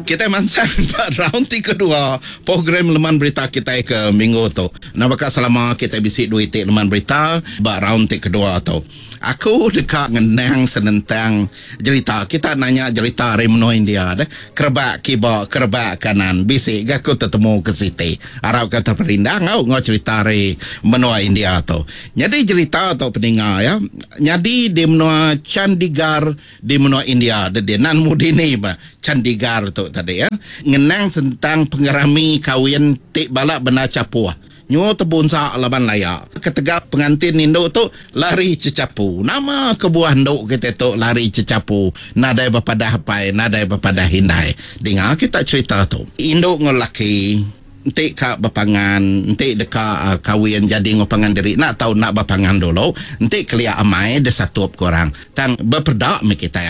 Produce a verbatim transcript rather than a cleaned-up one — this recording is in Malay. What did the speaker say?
kita mancang round kedua program Leman Berita kita ke minggu tu. Nampak selama kita bisik dua itik Leman Berita bak round kedua tu. Aku dekat ngenang senentang cerita. Kita nanya cerita Remno India dah. Kerbak kiba, kerbak kanan. Bisik aku ketemu ke Siti. Arab kata perindang au ngau cerita re menua India tu. Jadi cerita tu pendengar ya. Jadi di menua Chandigarh di menua India de nan mudini ba Chandigarh tu tadi ya. Ngenang tentang pengerami kawin tik balak benar capuah. Nyo tebun sa laban layak. Ketegak pengantin Indo tu lari cecapu. Nama kebuah nduk kita tu lari cecapu. Nadai bapadah pai, nadai bapadah hindai. Dengar kita cerita tu. Indo ngolaki entik kak bapangan, entik dekat uh, kawin jadi ngopangan diri. Nak tahu nak bapangan dulu. Entik kelia amai de satu korang. Tang berperdak me kita ya.